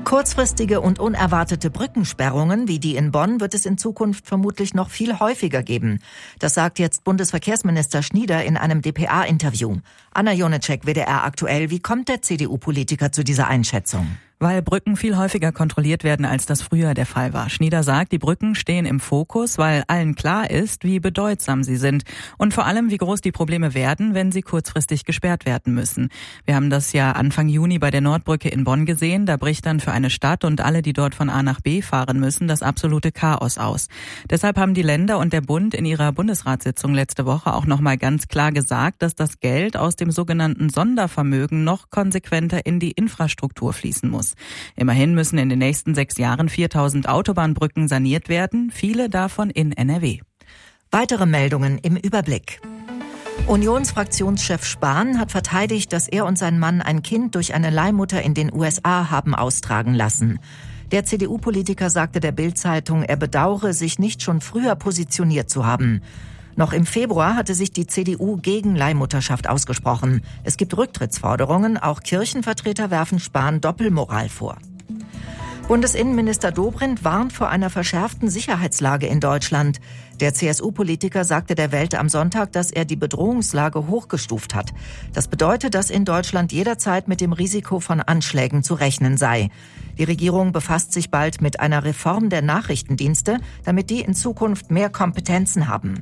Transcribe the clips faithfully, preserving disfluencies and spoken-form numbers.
Kurzfristige und unerwartete Brückensperrungen wie die in Bonn wird es in Zukunft vermutlich noch viel häufiger geben. Das sagt jetzt Bundesverkehrsminister Schnieder in einem D P A-Interview. Anna Jonitschek, W D R aktuell. Wie kommt der C D U-Politiker zu dieser Einschätzung? Weil Brücken viel häufiger kontrolliert werden, als das früher der Fall war. Schnieder sagt, die Brücken stehen im Fokus, weil allen klar ist, wie bedeutsam sie sind und vor allem, wie groß die Probleme werden, wenn sie kurzfristig gesperrt werden müssen. Wir haben das ja Anfang Juni bei der Nordbrücke in Bonn gesehen. Da bricht dann für eine Stadt und alle, die dort von A nach B fahren müssen, das absolute Chaos aus. Deshalb haben die Länder und der Bund in ihrer Bundesratssitzung letzte Woche auch nochmal ganz klar gesagt, dass das Geld aus dem sogenannten Sondervermögen noch konsequenter in die Infrastruktur fließen muss. Immerhin müssen in den nächsten sechs Jahren viertausend Autobahnbrücken saniert werden, viele davon in N R W. Weitere Meldungen im Überblick. Unionsfraktionschef Spahn hat verteidigt, dass er und sein Mann ein Kind durch eine Leihmutter in den U S A haben austragen lassen. Der C D U-Politiker sagte der Bild-Zeitung, er bedauere, sich nicht schon früher positioniert zu haben. Noch im Februar hatte sich die C D U gegen Leihmutterschaft ausgesprochen. Es gibt Rücktrittsforderungen, auch Kirchenvertreter werfen Spahn Doppelmoral vor. Bundesinnenminister Dobrindt warnt vor einer verschärften Sicherheitslage in Deutschland. Der C S U-Politiker sagte der Welt am Sonntag, dass er die Bedrohungslage hochgestuft hat. Das bedeutet, dass in Deutschland jederzeit mit dem Risiko von Anschlägen zu rechnen sei. Die Regierung befasst sich bald mit einer Reform der Nachrichtendienste, damit die in Zukunft mehr Kompetenzen haben.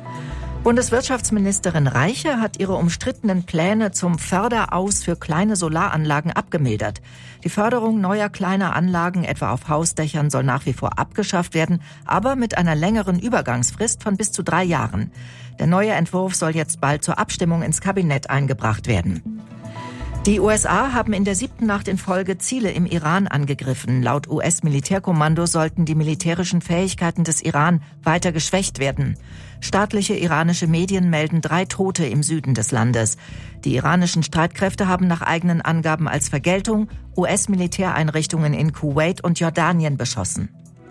Bundeswirtschaftsministerin Reiche hat ihre umstrittenen Pläne zum Förderaus für kleine Solaranlagen abgemildert. Die Förderung neuer kleiner Anlagen, etwa auf Hausdächern, soll nach wie vor abgeschafft werden, aber mit einer längeren Übergangsfrist von bis zu drei Jahren. Der neue Entwurf soll jetzt bald zur Abstimmung ins Kabinett eingebracht werden. Die U S A haben in der siebten Nacht in Folge Ziele im Iran angegriffen. Laut U S-Militärkommando sollten die militärischen Fähigkeiten des Iran weiter geschwächt werden. Staatliche iranische Medien melden drei Tote im Süden des Landes. Die iranischen Streitkräfte haben nach eigenen Angaben als Vergeltung U S-Militäreinrichtungen in Kuwait und Jordanien beschossen.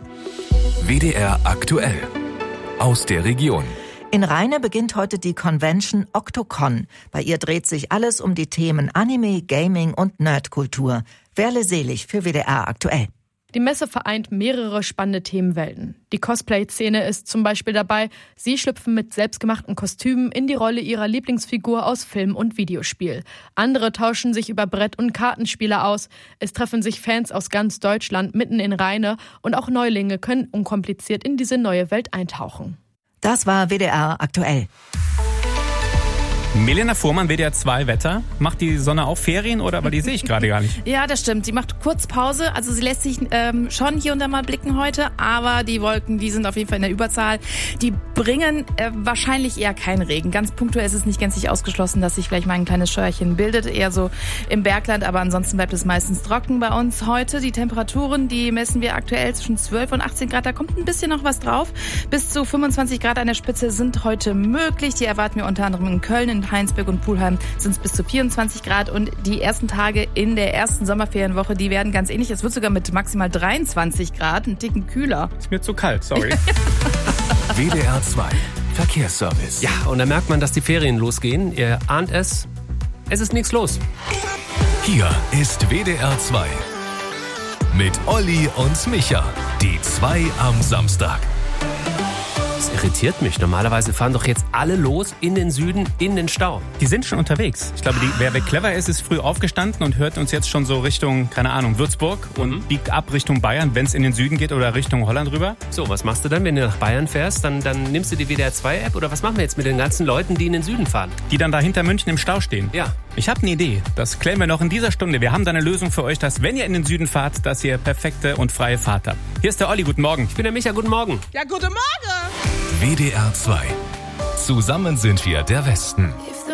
W D R aktuell aus der Region. In Rheine beginnt heute die Convention Octocon. Bei ihr dreht sich alles um die Themen Anime, Gaming und Nerdkultur. Werle Selig für W D R aktuell. Die Messe vereint mehrere spannende Themenwelten. Die Cosplay-Szene ist zum Beispiel dabei. Sie schlüpfen mit selbstgemachten Kostümen in die Rolle ihrer Lieblingsfigur aus Film und Videospiel. Andere tauschen sich über Brett- und Kartenspiele aus. Es treffen sich Fans aus ganz Deutschland mitten in Rheine und auch Neulinge können unkompliziert in diese neue Welt eintauchen. Das war W D R aktuell. Milena Fuhrmann, W D R zwei Wetter. Macht die Sonne auch Ferien oder? Aber die sehe ich gerade gar nicht. Ja, das stimmt. Sie macht kurz Pause. Also sie lässt sich ähm, schon hier und da mal blicken heute. Aber die Wolken, die sind auf jeden Fall in der Überzahl. Die bringen äh, wahrscheinlich eher keinen Regen. Ganz punktuell ist es nicht gänzlich ausgeschlossen, dass sich vielleicht mal ein kleines Scheuerchen bildet. Eher so im Bergland. Aber ansonsten bleibt es meistens trocken bei uns heute. Die Temperaturen, die messen wir aktuell zwischen zwölf und achtzehn Grad. Da kommt ein bisschen noch was drauf. Bis zu fünfundzwanzig Grad an der Spitze sind heute möglich. Die erwarten wir unter anderem in Köln, in Heinsberg und Pulheim sind es bis zu vierundzwanzig Grad und die ersten Tage in der ersten Sommerferienwoche, die werden ganz ähnlich. Es wird sogar mit maximal dreiundzwanzig Grad, ein Ticken kühler. Ist mir zu kalt, sorry. W D R zwei Verkehrsservice. Ja, und da merkt man, dass die Ferien losgehen. Ihr ahnt es, es ist nichts los. Hier ist W D R zwei mit Olli und Micha. Die zwei am Samstag. Das irritiert mich. Normalerweise fahren doch jetzt alle los in den Süden, in den Stau. Die sind schon unterwegs. Ich glaube, die, wer, wer clever ist, ist früh aufgestanden und hört uns jetzt schon so Richtung, keine Ahnung, Würzburg und mhm. biegt ab Richtung Bayern, wenn es in den Süden geht oder Richtung Holland rüber. So, was machst du dann, wenn du nach Bayern fährst? Dann, dann nimmst du die W D R zwei App oder was machen wir jetzt mit den ganzen Leuten, die in den Süden fahren? Die dann da hinter München im Stau stehen. Ja. Ich habe eine Idee. Das klären wir noch in dieser Stunde. Wir haben da eine Lösung für euch, dass, wenn ihr in den Süden fahrt, dass ihr perfekte und freie Fahrt habt. Hier ist der Olli, guten Morgen. Ich bin der Micha, guten Morgen. Ja, guten Morgen. W D R zwei. Zusammen sind wir der Westen. If